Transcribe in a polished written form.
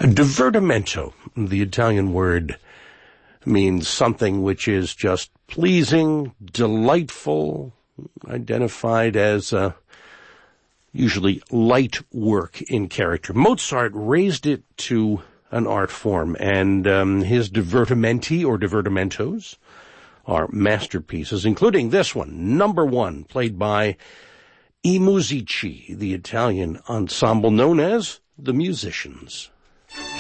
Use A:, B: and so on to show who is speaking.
A: Divertimento, the Italian word, means something which is just pleasing, delightful, identified as usually light work in character. Mozart raised it to an art form, and his divertimenti or divertimentos are masterpieces, including this one, number 1, played by I Musici, the Italian ensemble known as the Musicians.